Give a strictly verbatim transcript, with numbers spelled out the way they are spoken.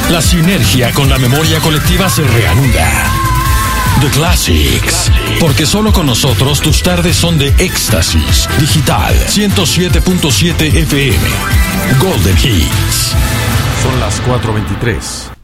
La sinergia con la memoria colectiva se reanuda. The Classics. Porque solo con nosotros tus tardes son de éxtasis. Digital ciento siete punto siete F M. Golden Hits. Son las cuatro veintitrés.